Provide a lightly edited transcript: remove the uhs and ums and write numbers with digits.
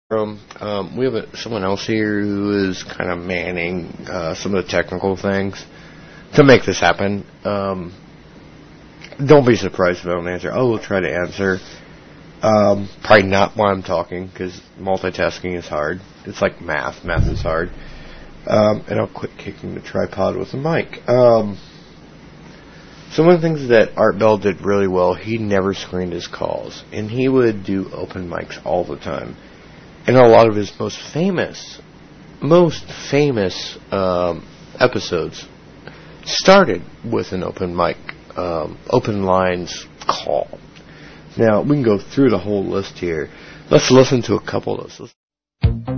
We have someone else here who is kind of manning some of the technical things to make this happen. Don't be surprised if I don't answer. I will try to answer. Probably not while I'm talking, because multitasking is hard. It's like math. Math is hard. And I'll quit kicking the tripod with the mic. So one of the things that Art Bell did really well, he never screened his calls. And he would do open mics all the time. And a lot of his most famous episodes started with an open mic, open lines call. Now, we can go through the whole list here. Let's listen to a couple of those.